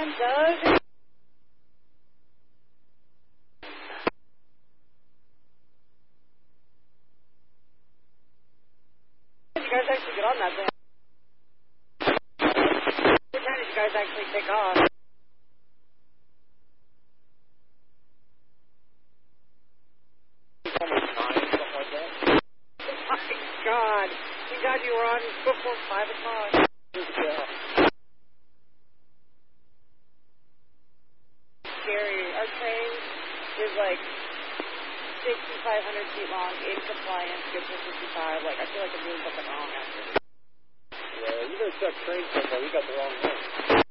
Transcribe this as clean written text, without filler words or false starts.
on, Doug. You guys actually get on that thing? What time did you guys actually take off? Almost 9, something like that. Oh my God. Thank God you were on before 5 o'clock. Yeah. Scary. Our train is like 6,500 feet long, in compliance, good for 55. Like, I feel like I'm doing something wrong after this. Yeah, you guys got train somewhere. We got the wrong one.